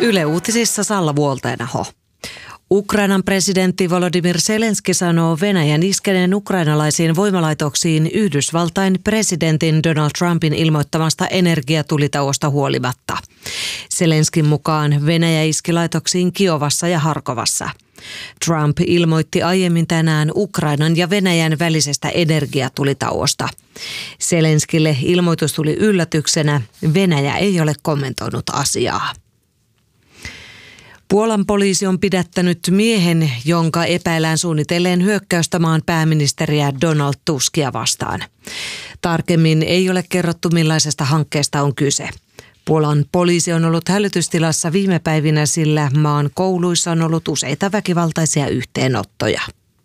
Yle Uutisissa Salla Vuolteenaho. Ukrainan presidentti Volodymyr Zelenski sanoo Venäjän iskeneen ukrainalaisiin voimalaitoksiin Yhdysvaltain presidentin Donald Trumpin ilmoittamasta energiatulitauosta huolimatta. Zelenskin mukaan Venäjä iski laitoksiin Kiovassa ja Harkovassa. Trump ilmoitti aiemmin tänään Ukrainan ja Venäjän välisestä energiatulitauosta. Zelenskille ilmoitus tuli yllätyksenä. Venäjä ei ole kommentoinut asiaa. Puolan poliisi on pidättänyt miehen, jonka epäillään suunnitelleen hyökkäystä maan pääministeriä Donald Tuskia vastaan. Tarkemmin ei ole kerrottu, millaisesta hankkeesta on kyse. Puolan poliisi on ollut hälytystilassa viime päivinä, sillä maan kouluissa on ollut useita väkivaltaisia yhteenottoja.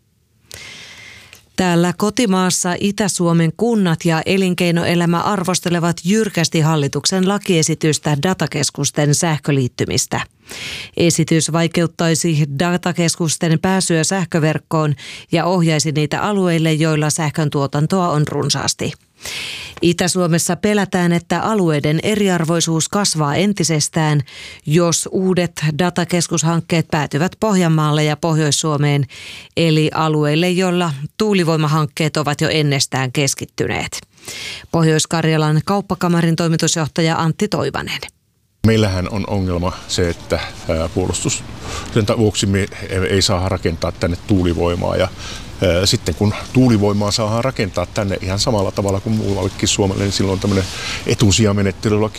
Täällä kotimaassa Itä-Suomen kunnat ja elinkeinoelämä arvostelevat jyrkästi hallituksen lakiesitystä datakeskusten sähköliittymistä. Esitys vaikeuttaisi datakeskusten pääsyä sähköverkkoon ja ohjaisi niitä alueille, joilla sähkön tuotantoa on runsaasti. Itä-Suomessa pelätään, että alueiden eriarvoisuus kasvaa entisestään, jos uudet datakeskushankkeet päätyvät Pohjanmaalle ja Pohjois-Suomeen, eli alueille, joilla tuulivoimahankkeet ovat jo ennestään keskittyneet. Pohjois-Karjalan kauppakamarin toimitusjohtaja Antti Toivanen. Meillähän on ongelma se, että sen vuoksi me ei saa rakentaa tänne tuulivoimaa ja sitten kun tuulivoimaa saadaan rakentaa tänne ihan samalla tavalla kuin muuallekin Suomelle, niin silloin tämmöinen etusijamenettelylaki